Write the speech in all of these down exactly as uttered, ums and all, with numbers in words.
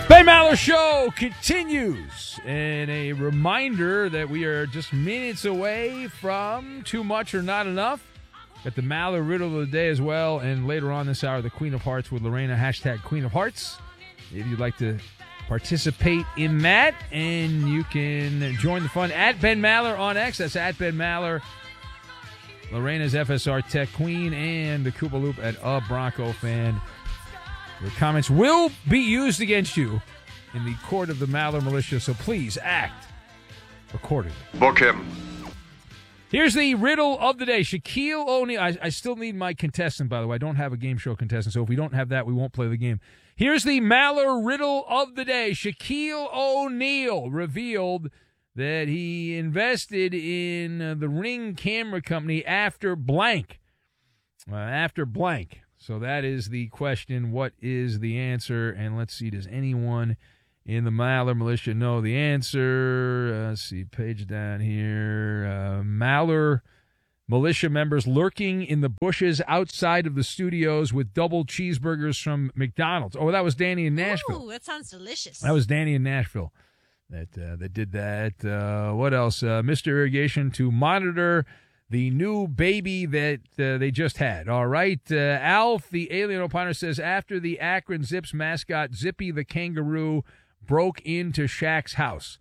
Ben Maller Show continues. And a reminder that we are just minutes away from Too Much or Not Enough. Got the Maller Riddle of the Day as well. And later on this hour, the Queen of Hearts with Lorena. Hashtag Queen of Hearts. If you'd like to participate in that. And you can join the fun at Ben Maller on X. That's at Ben Maller. Lorena's F S R Tech Queen. And the Koopa Loop at A Bronco Fan. Your comments will be used against you in the court of the Maller Militia, so please act accordingly. Book him. Here's the riddle of the day. Shaquille O'Neal. I, I still need my contestant, by the way. I don't have a game show contestant, so if we don't have that, we won't play the game. Here's the Maller riddle of the day. Shaquille O'Neal revealed that he invested in uh, the Ring Camera Company after blank. Uh, after blank. So that is the question. What is the answer? And let's see, does anyone in the Maller Militia know the answer? Uh, let's see, page down here. Uh, Maller Militia members lurking in the bushes outside of the studios with double cheeseburgers from McDonald's. Oh, that was Danny in Nashville. Ooh, that sounds delicious. That was Danny in Nashville that, uh, that did that. Uh, what else? Uh, Mister Irrigation to monitor the new baby that uh, they just had. All right. Uh, Alf, the alien opiner, says after the Akron Zips mascot, Zippy the kangaroo, broke into Shaq's house.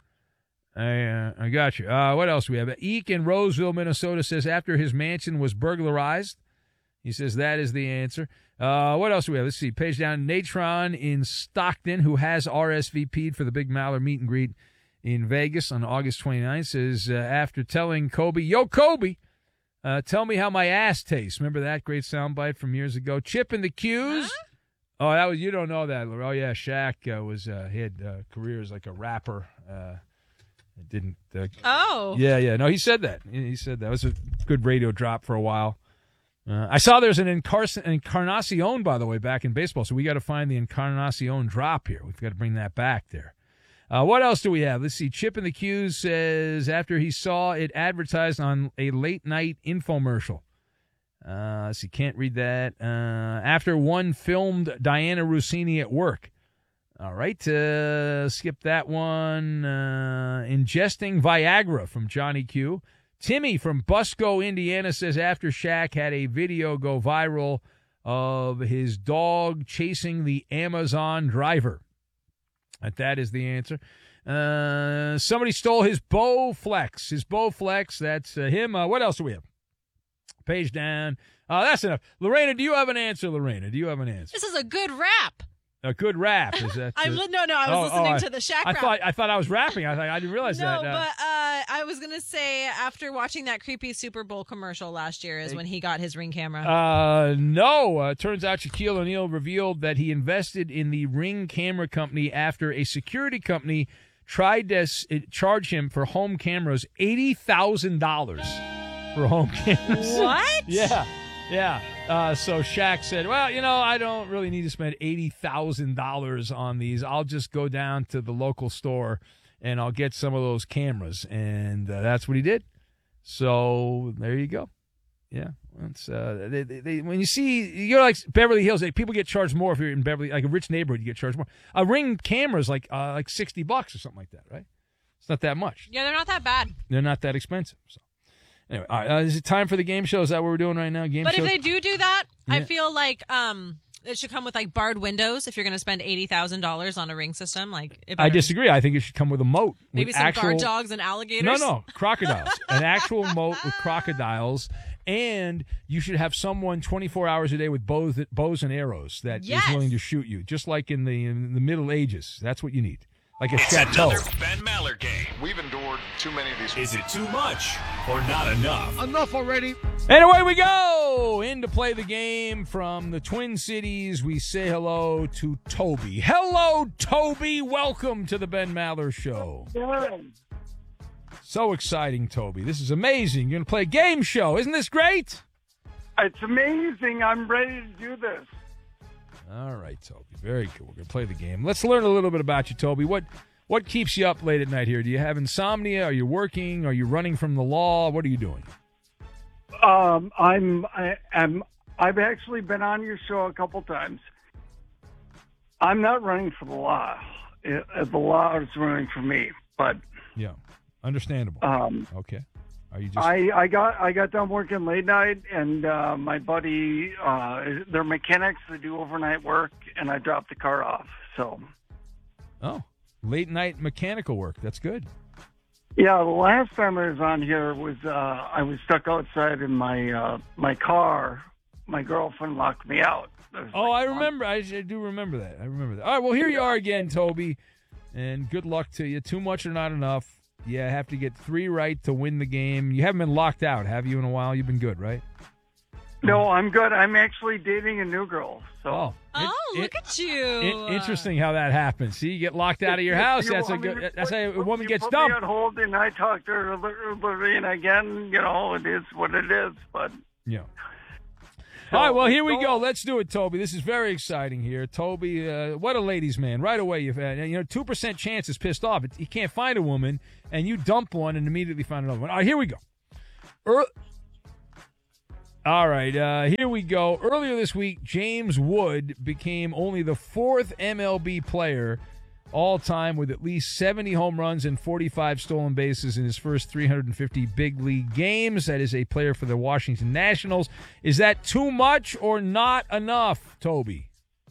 I, uh, I got you. Uh, what else do we have? Eek in Roseville, Minnesota, says after his mansion was burglarized. He says that is the answer. Uh, what else do we have? Let's see. Page down. Natron in Stockton, who has R S V P'd for the big Maller meet and greet in Vegas on August twenty-ninth, says uh, after telling Kobe, yo, Kobe, Uh, tell me how my ass tastes. Remember that great soundbite from years ago? Chip in the Q's. Huh? Oh, that was you don't know that. Oh yeah, Shaq uh, was uh, he had uh, career as like a rapper. Uh, didn't. Uh, oh. Yeah, yeah. No, he said that. He said that it was a good radio drop for a while. Uh, I saw there's an Encar- Encarnacion, by the way, back in baseball. So we got to find the Encarnacion drop here. We've got to bring that back there. Uh, what else do we have? Let's see. Chip in the Q's says after he saw it advertised on a late-night infomercial. Uh, let's see. Can't read that. Uh, after one filmed Diana Rossini at work. All right. Uh, skip that one. Uh, ingesting Viagra from Johnny Q. Timmy from Busco, Indiana says after Shaq had a video go viral of his dog chasing the Amazon driver. That that is the answer. Uh, somebody stole his Bowflex. His Bowflex, that's uh, him. Uh, what else do we have? Page down. Uh, that's enough. Lorena, do you have an answer, Lorena? Do you have an answer? This is a good rap. A good rap. Is that? I'm uh, no, no. I was oh, listening oh, to the Shaq I rap. thought I thought I was rapping. I thought I didn't realize no, that. No, Uh, but uh, I was gonna say after watching that creepy Super Bowl commercial last year is when he got his Ring camera. Uh, no. Uh, turns out Shaquille O'Neal revealed that he invested in the Ring Camera Company after a security company tried to s- charge him for home cameras eighty thousand dollars for home cameras. What? Yeah. Yeah. Uh, so Shaq said, well, you know, I don't really need to spend eighty thousand dollars on these. I'll just go down to the local store and I'll get some of those cameras. And uh, that's what he did. So there you go. Yeah. It's, uh, they, they, they, when you see, you're like Beverly Hills, like, people get charged more if you're in Beverly, like a rich neighborhood, you get charged more. A Ring camera is like, uh, like sixty bucks or something like that, right? It's not that much. Yeah, they're not that bad. They're not that expensive. So. Anyway, all right, uh, is it time for the game show? Is that what we're doing right now? Game but show? if they do do that, Yeah. I feel like um, it should come with like barred windows if you're going to spend eighty thousand dollars on a Ring system. Like, it I better- disagree. I think it should come with a moat. Maybe with some actual, guard dogs and alligators. No, no, crocodiles. An actual moat with crocodiles. And you should have someone twenty-four hours a day with bows, bows and arrows that Yes. is willing to shoot you, just like in the in the Middle Ages. That's what you need. Like a It's chateau. another Ben Maller game. We've endured too many of these. Is it too much or not enough? Enough already. And away we go! In to play the game from the Twin Cities, we say hello to Toby. Hello, Toby! Welcome to the Ben Maller Show. So exciting, Toby. This is amazing. You're going to play a game show. Isn't this great? It's amazing. I'm ready to do this. All right, Toby. Very cool. We're going to play the game. Let's learn a little bit about you, Toby. What what keeps you up late at night here? Do you have insomnia? Are you working? Are you running from the law? What are you doing? Um, I'm, I am, I've actually been on your show a couple times. I'm not running for the law. it, the law is running for me. But Yeah, understandable. um, Okay. Are you just I, I got I got done working late night, and uh, my buddy, uh, they're mechanics. They do overnight work, and I dropped the car off. So, oh late night mechanical work? That's good. yeah, the last time I was on here was uh, I was stuck outside in my uh, my car. My girlfriend locked me out. There's Oh, like I remember. I, I do remember that. I remember that. All right. Well, here you are again, Toby, and good luck to you. Too much or not enough? Yeah, have to get three right to win the game. You haven't been locked out, have you, in a while? You've been good, right? No, I'm good. I'm actually dating a new girl. So. Oh, Oh, it- look it- at you. it- interesting how that happens. See, you get locked out of your house. You That's a want me good. to That's put- how a put- woman you gets put me dumped. on hold, and I talked to her, Lorraine again. You know, it is what it is. But Yeah. so, All right, well, here we so- go. Let's do it, Toby. This is very exciting here. Toby, uh, what a ladies' man. Right away, you've had, you know, two percent chance is pissed off. You can't find a woman, and you dump one and immediately find another one. All right, here we go. Er- All right, uh, here we go. Earlier this week, James Wood became only the fourth M L B player all time with at least seventy home runs and forty-five stolen bases in his first three hundred fifty big league games. That is a player for the Washington Nationals. Is that too much or not enough, Toby?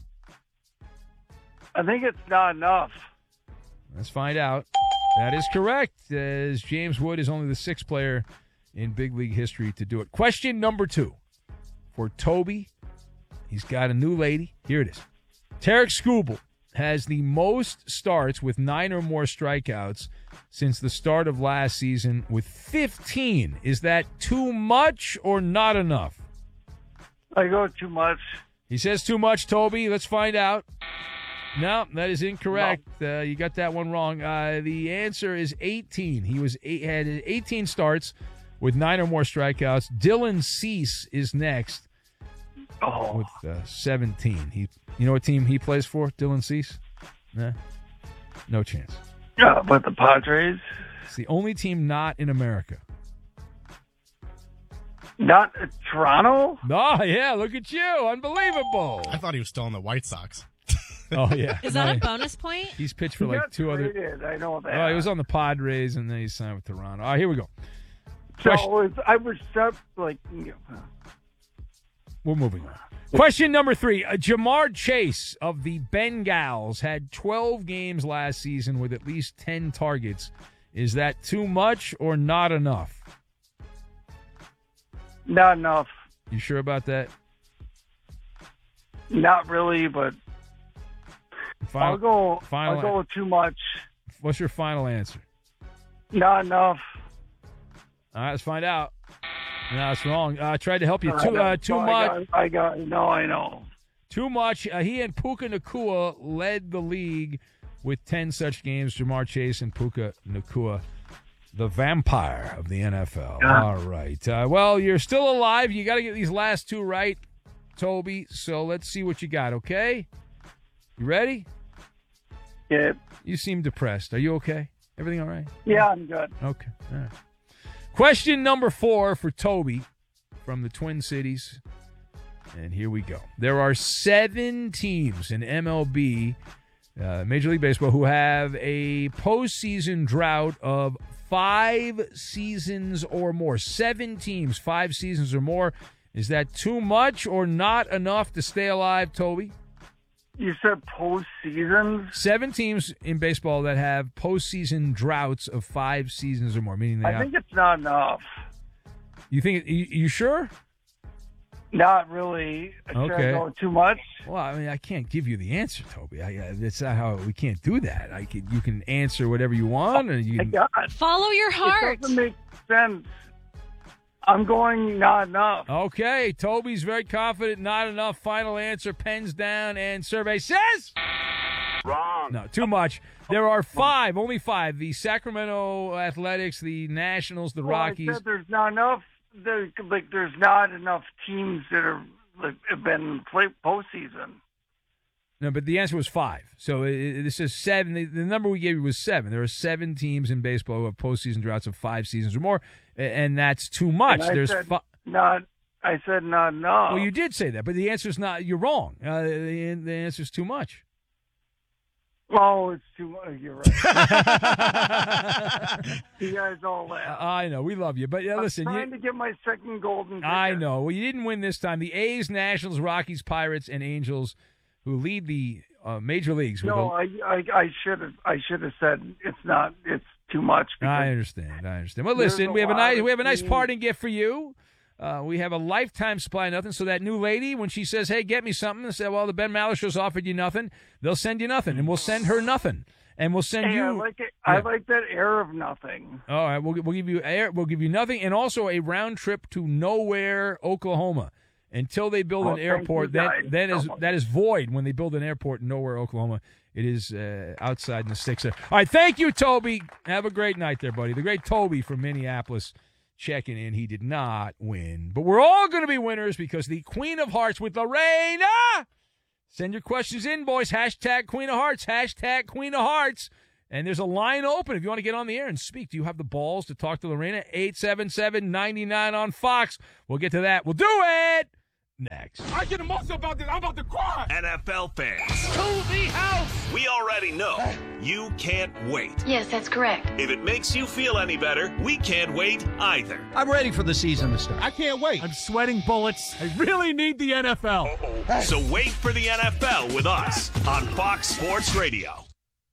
I think it's not enough. Let's find out. That is correct, as James Wood is only the sixth player in big league history to do it. Question number two for Toby. He's got a new lady. Here it is. Tarek Skubal has the most starts with nine or more strikeouts since the start of last season with fifteen. Is that too much or not enough? I go too much. He says too much, Toby. Let's find out. No, that is incorrect. Uh, you got that one wrong. Uh, the answer is eighteen. He was eight, had eighteen starts with nine or more strikeouts. Dylan Cease is next Oh, with uh, seventeen. He, you know what team he plays for? Dylan Cease? Nah, no chance. yeah, but the Padres, It's the only team not in America. not uh, Toronto. Oh yeah, look at you, unbelievable. I thought he was still on the White Sox. Oh yeah, Is that No, a bonus point? He's pitched for He like got two other. traded, I know that. Oh, he was on the Padres and then he signed with Toronto. All right, here we go. So Question- it was, I was stuck, like, you know, We're moving on. Question number three. Uh, Jamar Chase of the Bengals had twelve games last season with at least ten targets. Is that too much or not enough? not enough. You sure about that? Not really, but Final, I'll go. final- I'll go with too much. What's your final answer? Not enough. All right, let's find out. No, it's wrong. Uh, I tried to help you. I Too, know. uh, too No, I much. got, I got. No, I know. Too much. Uh, he and Puka Nakua led the league with ten such games. Jamar Chase and Puka Nakua, the vampire of the N F L. Yeah. All right. Uh, well, you're still alive. You got to get these last two right, Toby. So let's see what you got, okay? You ready? Yeah, You seem depressed. Are you okay? Everything all right? yeah, I'm good. Okay. All right. Question number four for Toby from the Twin Cities. And here we go. There are seven teams in M L B, uh, Major League Baseball, who have a postseason drought of five seasons or more. Seven teams, five seasons or more. Is that too much or not enough to stay alive, Toby? You said postseasons. Seven teams in baseball that have postseason droughts of five seasons or more, meaning they I have. think it's not enough. You think? You, you sure? Not really. Should Okay. I go too much? Well, I mean, I can't give you the answer, Toby. I, I, that's not how we can't do that. I can, you can answer whatever you want, and you My can. God, Follow your heart. it doesn't make sense. I'm going not enough. Okay, Toby's very confident. Not enough. Final answer. Pens down, and survey says Wrong. no. Too much. There are five, only five. The Sacramento Athletics, the Nationals, the Well, I Rockies. said there's not enough. There, like, there's not enough teams that are like have been play postseason. No, but the answer was five. So it, it, this is seven. The, the number we gave you was seven. There are seven teams in baseball who have postseason droughts of five seasons or more, a- and that's too much. And I There's said fi- not. I said not enough. Well, you did say that, but the answer is not. You're wrong. Uh, the, the answer is too much. Oh, it's too much. You're right. You guys all laugh. I know. We love you. But yeah, listen. I'm trying you, to get my second golden ticket. I know. Well, you didn't win this time. The A's, Nationals, Rockies, Pirates, and Angels, who lead the uh, major leagues. With No, a, I, I, I should have. I should have said it's not. It's too much. I understand. I understand. Well, There's listen. a We have a lot nice. of We have a nice teams. parting gift for you. Uh, we have a lifetime supply of nothing. So that new lady, when she says, "Hey, get me something," and say, "Well, the Ben Maller Show's offered you nothing," they'll send you nothing, and we'll send her nothing, and we'll send Hey, you. I like it. Yeah. I like that air of nothing. All right, we'll we'll give you air. We'll give you nothing, and also a round trip to nowhere, Oklahoma, until they build Oh, an thank airport. you That guys that so is much. that is void when they build an airport in nowhere, Oklahoma. It is uh, outside in the sticks there. All right, thank you, Toby. Have a great night there, buddy. The great Toby from Minneapolis checking in. He did not win, but we're all going to be winners because the Queen of Hearts with Lorena. Send your questions in, boys. Hashtag Queen of Hearts. Hashtag Queen of Hearts. And there's a line open if you want to get on the air and speak. Do you have the balls to talk to Lorena? eight seven seven, nine nine on Fox. We'll get to that. We'll do it next. I get emotional about this. I'm about to cry. N F L fans, To the house. we already know you can't wait. Yes, that's correct. If it makes you feel any better, we can't wait either. I'm ready for the season to start. I can't wait. I'm sweating bullets. I really need the N F L. So wait for the N F L with us on Fox Sports Radio.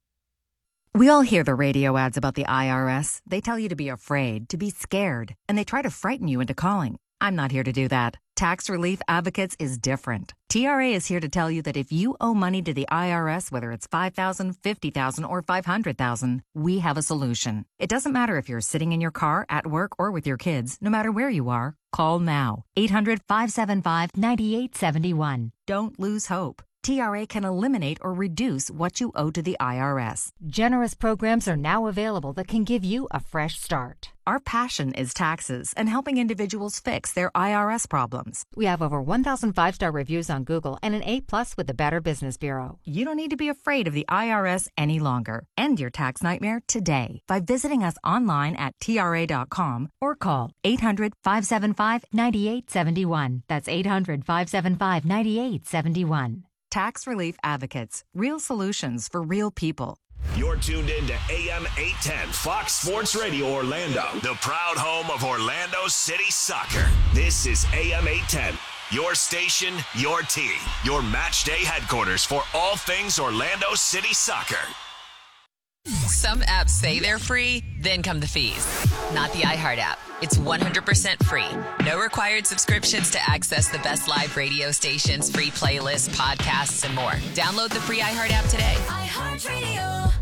We all hear the radio ads about the I R S. They tell you to be afraid, to be scared, and they try to frighten you into calling. I'm not here to do that. Tax Relief Advocates is different. T R A is here to tell you that if you owe money to the I R S, whether it's five thousand dollars, fifty thousand dollars, or five hundred thousand dollars, we have a solution. It doesn't matter if you're sitting in your car, at work, or with your kids. No matter where you are, call now. eight hundred, five seven five, nine eight seven one. Don't lose hope. T R A can eliminate or reduce what you owe to the I R S. Generous programs are now available that can give you a fresh start. Our passion is taxes and helping individuals fix their I R S problems. We have over one thousand five-star reviews on Google and an A plus with the Better Business Bureau. You don't need to be afraid of the I R S any longer. End your tax nightmare today by visiting us online at T R A dot com or call eight hundred, five seven five, nine eight seven one. That's eight hundred, five seven five, nine eight seven one. Tax Relief Advocates. Real solutions for real people. You're tuned in to A M eight ten Fox Sports Radio Orlando, the proud home of Orlando City Soccer. This is A M eight ten, your station, your team, your match day headquarters for all things Orlando City Soccer. Some apps say they're free, then come the fees. Not the iHeart app. It's one hundred percent free. No required subscriptions to access the best live radio stations, free playlists, podcasts, and more. Download the free iHeart app today. iHeartRadio.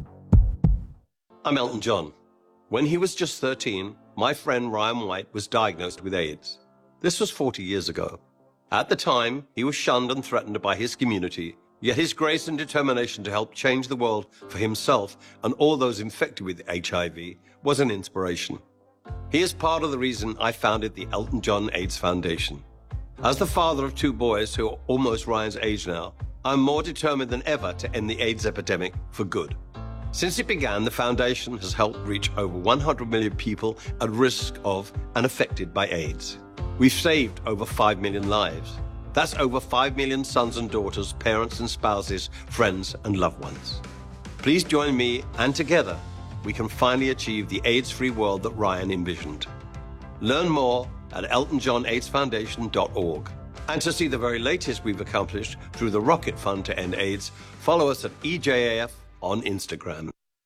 I'm Elton John. When he was just thirteen, my friend Ryan White was diagnosed with AIDS. This was forty years ago. At the time, he was shunned and threatened by his community, yet his grace and determination to help change the world for himself and all those infected with H I V was an inspiration. He is part of the reason I founded the Elton John AIDS Foundation. As the father of two boys who are almost Ryan's age now, I'm more determined than ever to end the AIDS epidemic for good. Since it began, the foundation has helped reach over one hundred million people at risk of and affected by AIDS. We've saved over five million lives. That's over five million sons and daughters, parents and spouses, friends and loved ones. Please join me, and together we can finally achieve the AIDS-free world that Ryan envisioned. Learn more at elton john aids foundation dot org. And to see the very latest we've accomplished through the Rocket Fund to End AIDS, follow us at E J A F on Instagram.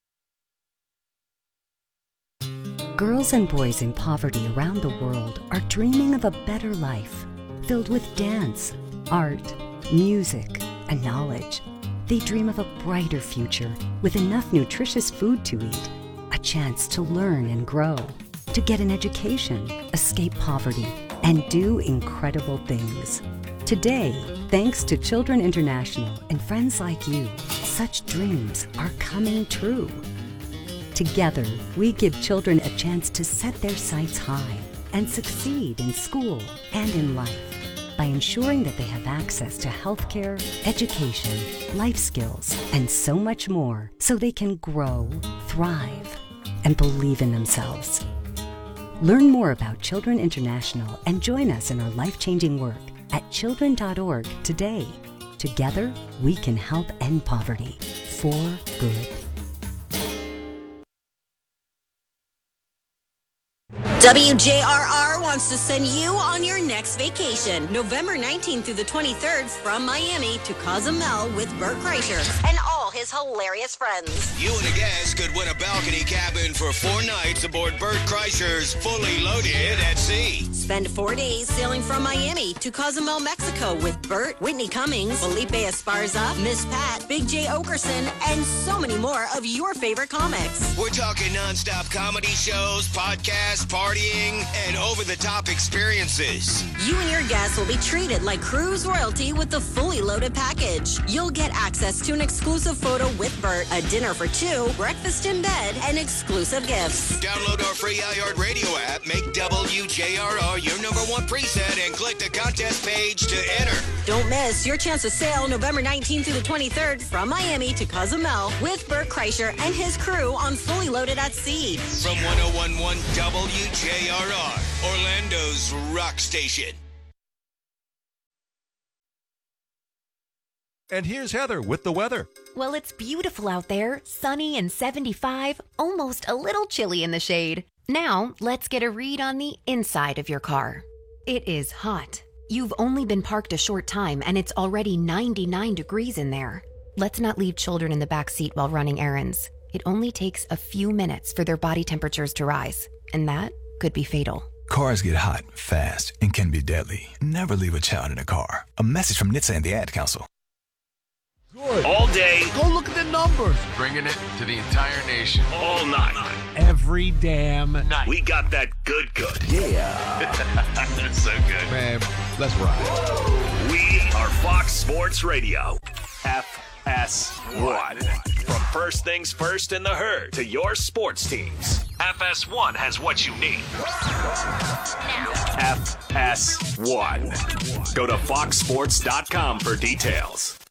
Girls and boys in poverty around the world are dreaming of a better life, filled with dance, art, music, and knowledge. They dream of a brighter future with enough nutritious food to eat, a chance to learn and grow, to get an education, escape poverty, and do incredible things. Today, thanks to Children International and friends like you, such dreams are coming true. Together, we give children a chance to set their sights high and succeed in school and in life by ensuring that they have access to healthcare, education, life skills, and so much more so they can grow, thrive, and believe in themselves. Learn more about Children International and join us in our life-changing work at children dot org today. Together, we can help end poverty for good. W J R R wants to send you on your next vacation, November nineteenth through the twenty-third, from Miami to Cozumel with Bert Kreischer and all his hilarious friends. You and a guest could win a balcony cabin for four nights aboard Bert Kreischer's Fully Loaded at Sea. Spend four days sailing from Miami to Cozumel, Mexico with Bert, Whitney Cummings, Felipe Esparza, Miss Pat, Big J Okerson, and so many more of your favorite comics. We're talking nonstop comedy shows, podcasts, partying, and over-the-top experiences. You and your guests will be treated like cruise royalty with the Fully Loaded package. You'll get access to an exclusive photo with Bert, a dinner for two, breakfast in bed, and exclusive gifts. Download our free iHeartRadio app, make W J R R your number one preset, and click the contest page to enter. Don't miss your chance to sail November nineteenth through the twenty-third from Miami to Cozumel with Bert Kreischer and his crew on Fully Loaded at Sea. From one oh one point one W J R R, Orlando's rock station. And here's Heather with the weather. Well, it's beautiful out there, sunny and seventy-five, almost a little chilly in the shade. Now, let's get a read on the inside of your car. It is hot. You've only been parked a short time and it's already ninety-nine degrees in there. Let's not leave children in the back seat while running errands. It only takes a few minutes for their body temperatures to rise, and that could be fatal. Cars get hot, fast, and can be deadly. Never leave a child in a car. A message from N H T S A and the Ad Council. Good. All day. Go look at the numbers. Bringing it to the entire nation. All night. Every damn night. We got that good good. Yeah. That's so good. Man, let's ride. We are Fox Sports Radio. F S one. From first things first in the herd to your sports teams, F S one has what you need. F S one. Go to fox sports dot com for details.